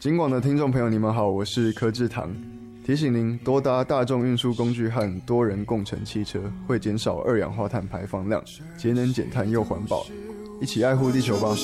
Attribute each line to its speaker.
Speaker 1: 警广的听众朋友，你们好，我是柯志堂。提醒您，多搭大众运输工具和多人共乘汽车，会减少二氧化碳排放量，节能减碳又环保，一起爱护地球吧。